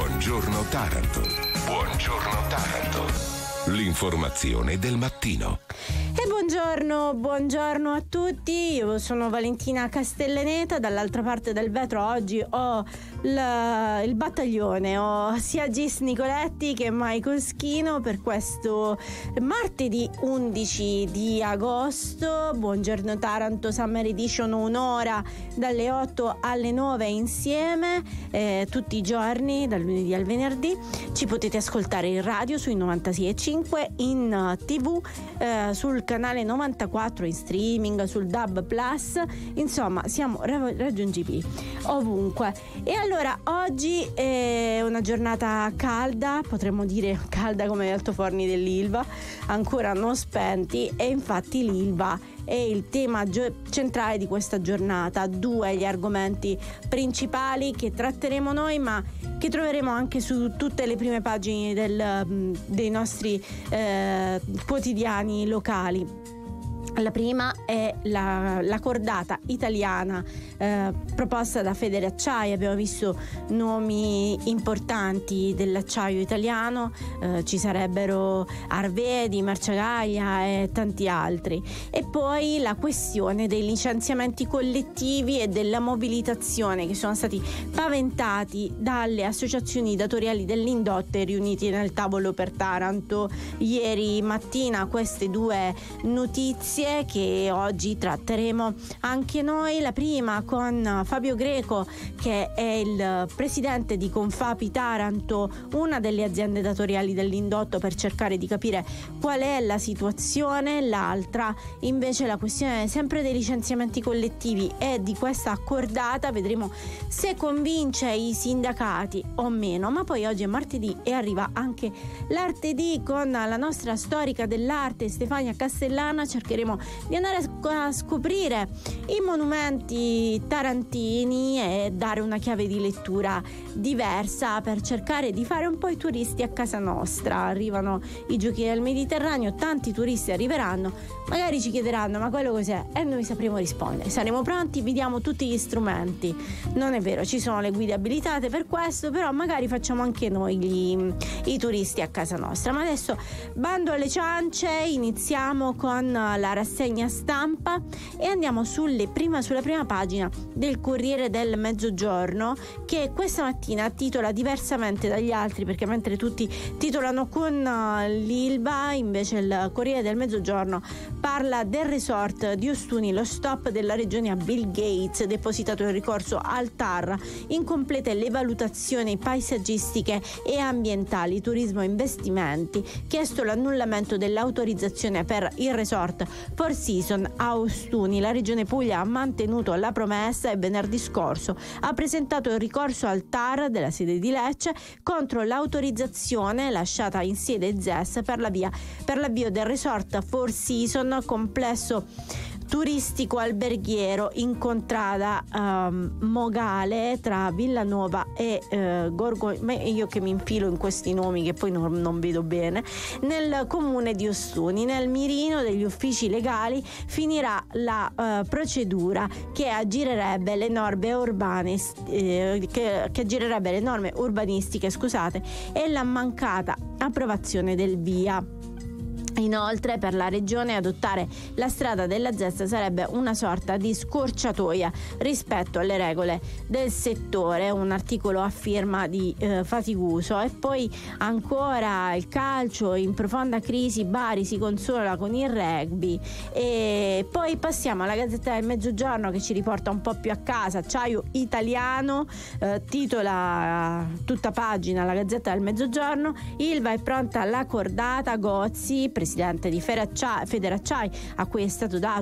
Buongiorno Taranto. Buongiorno Taranto. L'informazione del mattino. E buongiorno a tutti, io sono Valentina Castellaneta, dall'altra parte del vetro oggi ho il battaglione, ho sia Gis Nicoletti che Michael Schino per questo martedì 11 di agosto. Buongiorno Taranto Summer Edition, un'ora dalle 8 alle 9 insieme, tutti i giorni, dal lunedì al venerdì. Ci potete ascoltare in radio sui 96.5, in TV, sul canale 94, in streaming, sul DAB+, insomma siamo raggiungibili ovunque. E allora oggi è una giornata calda, potremmo dire calda come gli altoforni dell'Ilva, ancora non spenti, e infatti l'Ilva è il tema centrale di questa giornata. Due gli argomenti principali che tratteremo noi, ma che troveremo anche su tutte le prime pagine dei nostri quotidiani locali. La prima è la cordata italiana proposta da Federacciai. Abbiamo visto nomi importanti dell'acciaio italiano, ci sarebbero Arvedi, Marciagaglia e tanti altri. E poi la questione dei licenziamenti collettivi e della mobilitazione che sono stati paventati dalle associazioni datoriali dell'indotto riuniti nel tavolo per Taranto ieri mattina. Queste due notizie che oggi tratteremo anche noi. La prima con Fabio Greco, che è il presidente di Confapi Taranto, una delle aziende datoriali dell'indotto, per cercare di capire qual è la situazione. L'altra invece la questione sempre dei licenziamenti collettivi e di questa accordata, vedremo se convince i sindacati o meno. Ma poi oggi è martedì e arriva anche l'Artedì con la nostra storica dell'arte Stefania Castellana. Cercheremo di andare a scoprire i monumenti tarantini e dare una chiave di lettura diversa per cercare di fare un po' i turisti a casa nostra. Arrivano i giochi del Mediterraneo, tanti turisti arriveranno, magari ci chiederanno ma quello cos'è, e noi sapremo rispondere, saremo pronti, vi diamo tutti gli strumenti. Non è vero, ci sono le guide abilitate per questo, però magari facciamo anche noi i turisti a casa nostra. Ma adesso bando alle ciance, iniziamo con la rassegna stampa e andiamo sulla prima pagina del Corriere del Mezzogiorno, che questa mattina titola diversamente dagli altri, perché mentre tutti titolano con l'Ilva, invece il Corriere del Mezzogiorno parla del resort di Ostuni, lo stop della regione a Bill Gates, depositato il ricorso al TAR, incomplete le valutazioni paesaggistiche e ambientali, turismo e investimenti, chiesto l'annullamento dell'autorizzazione per il resort Four Seasons a Ostuni. La regione Puglia ha mantenuto la promessa e venerdì scorso ha presentato il ricorso al TAR della sede di Lecce contro l'autorizzazione lasciata in sede ZES per l'avvio del resort Four Seasons, complesso turistico alberghiero in contrada Mogale tra Villanova e io che mi infilo in questi nomi che poi non vedo bene, nel comune di Ostuni. Nel mirino degli uffici legali finirà la procedura che aggirerebbe le norme urbanistiche e la mancata approvazione del VIA. Inoltre, per la regione adottare la strada della ZES sarebbe una sorta di scorciatoia rispetto alle regole del settore, un articolo a firma di Fatiguso. E poi ancora il calcio in profonda crisi, Bari si consola con il rugby. E poi passiamo alla Gazzetta del Mezzogiorno, che ci riporta un po' più a casa. Acciaio italiano, titola tutta pagina la Gazzetta del Mezzogiorno. Ilva è pronta alla cordata, Gozzi, presidente di Federacciai, a cui è stato dato